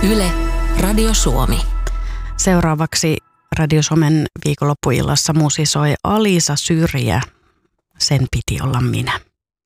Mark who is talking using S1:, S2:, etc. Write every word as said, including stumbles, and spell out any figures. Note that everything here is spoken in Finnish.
S1: Yle, Radio Suomi.
S2: Seuraavaksi Radio Suomen viikonloppuillassa musisoi Alisa Syrjä. Sen piti olla minä.